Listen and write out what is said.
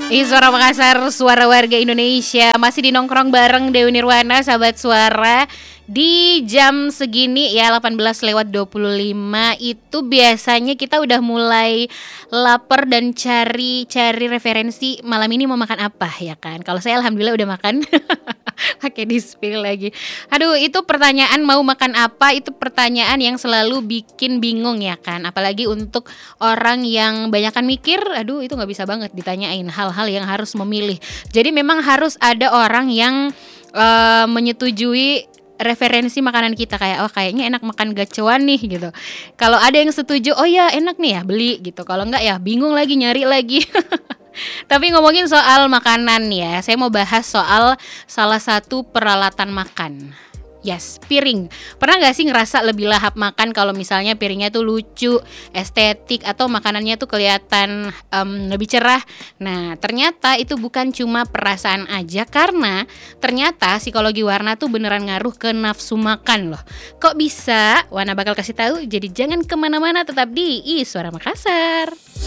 Suara Makassar, suara warga Indonesia. Masih di nongkrong bareng Dewi Nirwana, sahabat suara. Di jam segini ya 18:25 itu biasanya kita udah mulai lapar dan cari referensi malam ini mau makan apa ya kan. Kalau saya alhamdulillah udah makan. Pakai di-spill lagi. Aduh, itu pertanyaan mau makan apa itu pertanyaan yang selalu bikin bingung ya kan. Apalagi untuk orang yang banyakan mikir, aduh itu nggak bisa banget ditanyain hal-hal yang harus memilih. Jadi memang harus ada orang yang menyetujui referensi makanan kita, kayak oh kayaknya enak makan gacoan nih gitu. Kalau ada yang setuju, oh ya enak nih ya beli gitu. Kalau enggak ya bingung lagi nyari lagi. Tapi ngomongin soal makanan ya, saya mau bahas soal salah satu peralatan makan. Yes, piring. Pernah gak sih ngerasa lebih lahap makan kalau misalnya piringnya tuh lucu, estetik, atau makanannya tuh kelihatan lebih cerah? Nah, ternyata itu bukan cuma perasaan aja, karena ternyata psikologi warna tuh beneran ngaruh ke nafsu makan loh. Kok bisa? Wana bakal kasih tahu. Jadi jangan kemana-mana, tetap di Suara Makassar.